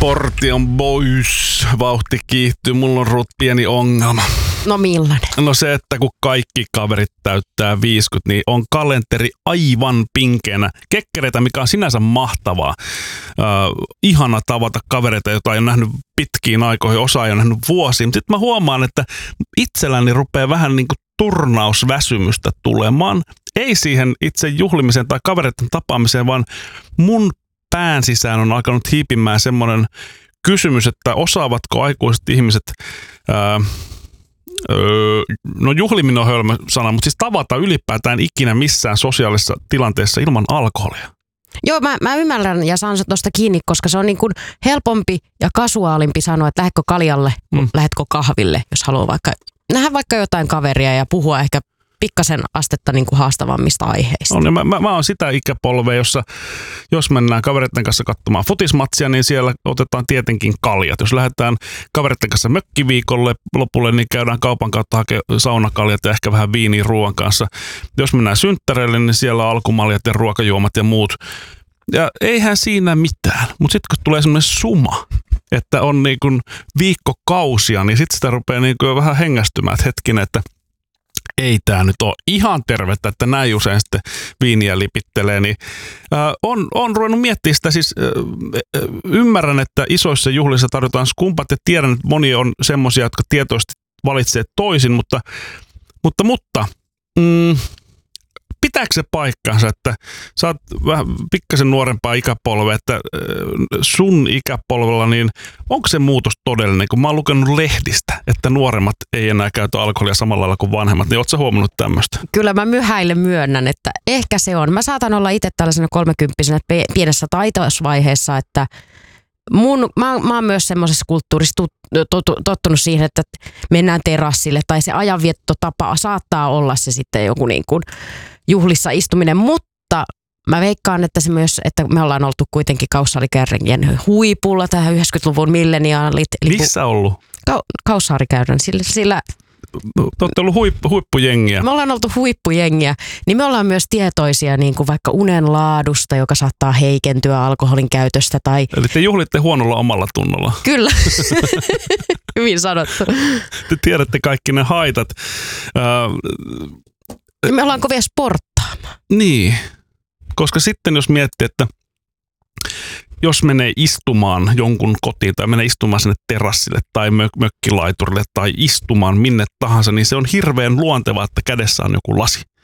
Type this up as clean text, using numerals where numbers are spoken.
Portion boys, vauhti kiihtyy, mulla on Ruth pieni ongelma. No millainen? No se, että kun kaikki kaverit täyttää 50, niin on kalenteri aivan pinkeänä. Kekkereitä, mikä on sinänsä mahtavaa. Ihana tavata kavereita, joita ei ole nähnyt pitkiin aikoihin, osa ei ole nähnyt vuosiin. Mutta sitten mä huomaan, että itselläni rupeaa vähän niin kuin turnausväsymystä tulemaan. Ei siihen itse juhlimiseen tai kavereiden tapaamiseen, vaan mun pään sisään on alkanut hiipimään semmoinen kysymys, että osaavatko aikuiset ihmiset, no juhliminen on hölmö sana, mutta siis tavata ylipäätään ikinä missään sosiaalisessa tilanteessa ilman alkoholia. Joo, mä ymmärrän ja saan tuosta kiinni, koska se on niin kuin helpompi ja kasuaalimpi sanoa, että lähdetkö kaljalle, lähdetkö kahville, jos haluaa nähdä vaikka jotain kaveria ja puhua ehkä pikkasen astetta niin kuin haastavammista aiheista. No, mä oon sitä ikäpolvea, jossa jos mennään kavereiden kanssa katsomaan futismatsia, niin siellä otetaan tietenkin kaljat. Jos lähdetään kavereiden kanssa mökkiviikolle lopulle, niin käydään kaupan kautta hakemaan saunakaljat ja ehkä vähän viiniä ruoan kanssa. Jos mennään synttäreille, niin siellä on alkumaljat ja ruokajuomat ja muut. Ja eihän siinä mitään, mutta sitten kun tulee semmoinen suma, että on niin kuin viikkokausia, niin sitten sitä rupeaa niin kuin vähän hengästymään, että hetkinen, että ei tämä nyt ole ihan tervettä, että näin usein sitten viiniä lipittelee, niin on ruvennut miettimään sitä, siis ymmärrän, että isoissa juhlissa tarjotaan skumpat ja tiedän, että moni on semmoisia, jotka tietoisesti valitsee toisin, mutta pitääkö se paikkansa, että sä oot vähän pikkasen nuorempaa ikäpolvea, että sun ikäpolvella, niin onko se muutos todellinen? Kun mä oon lukenut lehdistä, että nuoremmat ei enää käytä alkoholia samalla lailla kuin vanhemmat, niin ootko sä huomannut tämmöistä? Kyllä mä myhäille myönnän, että ehkä se on. Mä saatan olla itse tällaisena 30-vuotiaana pienessä taitosvaiheessa, että mä oon myös semmoisessa kulttuurissa tottunut siihen, että mennään terassille tai se ajanviettotapa saattaa olla se sitten joku niin kuin juhlissa istuminen, mutta mä veikkaan, että se myös, että me ollaan oltu kuitenkin Kaussaarikäyrän huipulla tähän 90-luvun milleniaalit. Missä ollut? Kaussaarikäyrän, sillä te olette ollut huippujengiä. Me ollaan oltu huippujengiä, niin me ollaan myös tietoisia niin kuin vaikka unen laadusta, joka saattaa heikentyä alkoholin käytöstä. Eli te juhlitte huonolla omalla tunnolla. Kyllä, hyvin sanottu. Te tiedätte kaikki ne haitat. Me ollaan kovia sporttaamaan. Niin, koska sitten jos miettii, että jos menee istumaan jonkun kotiin tai menee istumaan sinne terassille tai mökkilaiturille tai istumaan minne tahansa, niin se on hirveän luontevaa, että kädessä on joku lasi.